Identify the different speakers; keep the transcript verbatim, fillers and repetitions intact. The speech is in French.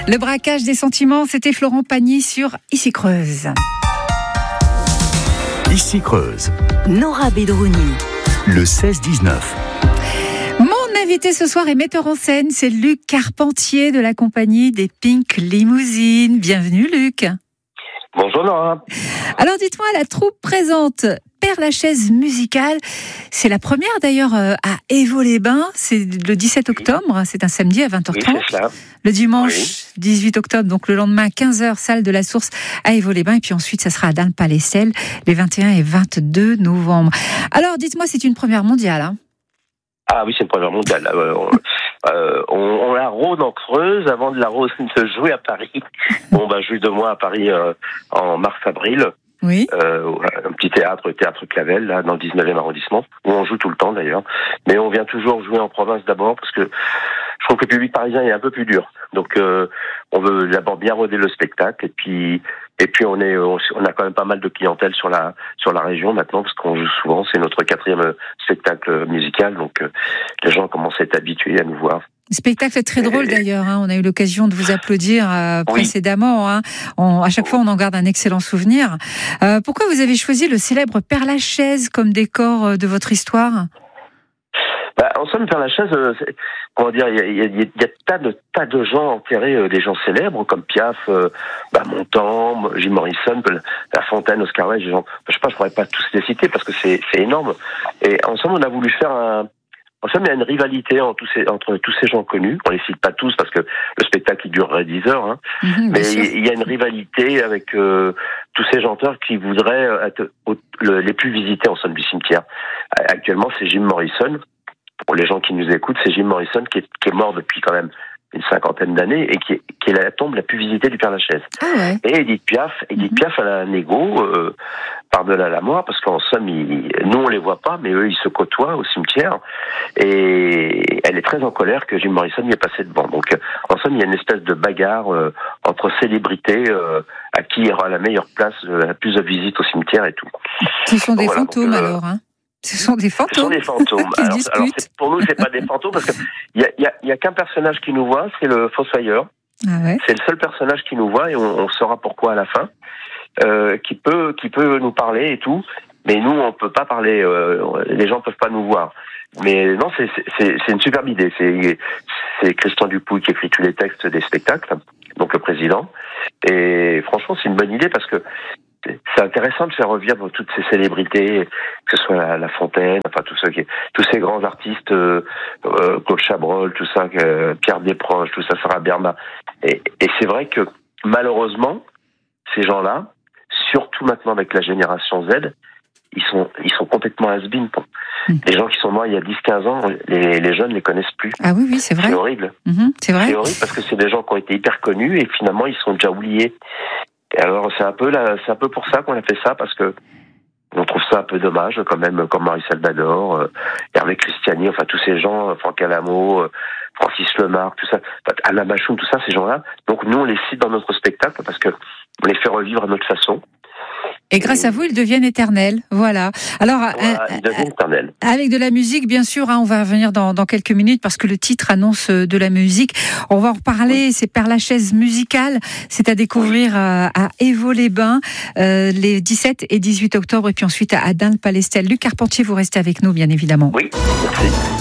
Speaker 1: Le braquage des sentiments, c'était Florent Pagny sur Ici Creuse.
Speaker 2: Ici Creuse.
Speaker 3: Nora Bedrouni.
Speaker 2: Le seize dix-neuf.
Speaker 1: Mon invité ce soir est metteur en scène, c'est Luc Carpentier de la compagnie des Pink Limousines. Bienvenue Luc.
Speaker 4: Bonjour Nora.
Speaker 1: Alors dites-moi, la troupe présente Père-Lachaise musicale. C'est la première d'ailleurs à Évaux-les-Bains. C'est le dix-sept octobre, c'est un samedi à vingt heures trente.
Speaker 4: Oui, c'est ça.
Speaker 1: Le dimanche
Speaker 4: Oui.
Speaker 1: dix-huit octobre, donc le lendemain quinze heures, salle de la Source à Évaux-les-Bains. Et puis ensuite, ça sera à Dun-le-Palais-Celle les vingt et un et vingt-deux novembre. Alors dites-moi, c'est une première mondiale, hein?
Speaker 4: Ah oui, c'est une première mondiale. Euh, on, euh, on, on la rôde en Creuse avant de la rôde de jouer à Paris. On va jouer deux mois à Paris euh, en mars-avril.
Speaker 1: Oui.
Speaker 4: Euh, un petit théâtre, le théâtre Clavel, là, dans le dix-neuvième arrondissement, où on joue tout le temps d'ailleurs. Mais on vient toujours jouer en province d'abord, parce que je trouve que le public parisien est un peu plus dur. Donc euh, on veut d'abord bien roder le spectacle, et puis et puis on est on, on a quand même pas mal de clientèle sur la sur la région maintenant, parce qu'on joue souvent. C'est notre quatrième spectacle musical, donc euh, les gens commencent à être habitués à nous voir.
Speaker 1: Spectacle très drôle d'ailleurs, hein. On a eu l'occasion de vous applaudir euh,
Speaker 4: Oui.
Speaker 1: précédemment. Hein. On, à chaque fois, on en garde un excellent souvenir. Euh, pourquoi vous avez choisi le célèbre Père-Lachaise comme décor de votre histoire ?
Speaker 4: Bah, en somme, Père-Lachaise, euh, comment dire, il y a, il y a, il y a tas de tas de gens enterrés, euh, des gens célèbres comme Piaf, euh, bah, Montand, Jim Morrison, La Fontaine, Oscar Wilde. Gens, je sais pas, je pourrais pas tous les citer parce que c'est c'est énorme. Et en somme, on a voulu faire un En somme, il y a une rivalité entre tous ces, entre tous ces gens connus. On les cite pas tous parce que le spectacle il durerait dix heures, hein. Mmh, mais il y a une rivalité avec euh, tous ces chanteurs qui voudraient être au, le, les plus visités en somme du cimetière. Actuellement, c'est Jim Morrison. Pour les gens qui nous écoutent, c'est Jim Morrison qui est, qui est mort depuis quand même une cinquantaine d'années et qui est, qui est la tombe la plus visitée du Père-Lachaise.
Speaker 1: Ah ouais.
Speaker 4: Et Edith Piaf, Edith mmh. Piaf, elle a un égo euh, par-delà la mort, parce qu'en somme, ils, nous on les voit pas, mais eux ils se côtoient au cimetière. Et elle est très en colère que Jim Morrison y est passé devant. Donc en somme, il y a une espèce de bagarre euh, entre célébrités euh, à qui aura la meilleure place, euh, la plus de visites au cimetière et tout.
Speaker 1: Ce sont des
Speaker 4: voilà,
Speaker 1: fantômes
Speaker 4: donc, euh,
Speaker 1: alors, hein? Ce sont des fantômes.
Speaker 4: Ce sont des fantômes.
Speaker 1: qui
Speaker 4: alors,
Speaker 1: discutent.
Speaker 4: alors c'est, pour nous, c'est pas des fantômes parce que il y a, y a, y a qu'un personnage qui nous voit, c'est le Fossoyeur.
Speaker 1: Ah ouais.
Speaker 4: C'est le seul personnage qui nous voit et on, on saura pourquoi à la fin. Euh, qui peut, qui peut nous parler et tout. Mais nous, on peut pas parler. Euh, les gens peuvent pas nous voir. Mais non, c'est, c'est, c'est une superbe idée. C'est, c'est Christian Dupouy qui écrit tous les textes des spectacles, donc le président. Et franchement, c'est une bonne idée parce que c'est intéressant de faire revivre toutes ces célébrités, que ce soit la, la Fontaine, enfin tous ceux qui, tous ces grands artistes, euh, euh, Claude Chabrol, tout ça, euh, Pierre Desproges, tout ça, Sarah Berma. Et, et c'est vrai que malheureusement, ces gens-là, surtout maintenant avec la génération Z, ils sont, ils sont complètement has-been. Mmh. Les gens qui sont morts il y a dix quinze ans, les, les jeunes ne les connaissent plus.
Speaker 1: Ah oui, oui, c'est vrai.
Speaker 4: C'est horrible.
Speaker 1: Mmh, c'est vrai.
Speaker 4: C'est horrible parce que c'est des gens qui ont été hyper connus et finalement ils sont déjà oubliés. Et alors c'est un peu là, c'est un peu pour ça qu'on a fait ça, parce que on trouve ça un peu dommage quand même, comme Marie Salvador, euh, Hervé Christiani, enfin tous ces gens, euh, Franck Alamo, euh, Francis Lemarque, tout ça, Alain Machoum, tout ça, ces gens-là. Donc nous on les cite dans notre spectacle parce que on les fait revivre à notre façon.
Speaker 1: Et grâce à vous, ils deviennent éternels. Voilà. Alors,
Speaker 4: voilà,
Speaker 1: euh,
Speaker 4: ils deviennent éternels.
Speaker 1: Avec de la musique, bien sûr, hein, on va revenir dans, dans quelques minutes parce que le titre annonce de la musique. On va en reparler. Oui. C'est Père-Lachaise musicale. C'est à découvrir oui. à, à Évaux-les-Bains euh, les dix-sept et dix-huit octobre et puis ensuite à, à Dun-le-Palais-Celle. Luc Carpentier, vous restez avec nous, bien évidemment.
Speaker 4: Oui, merci.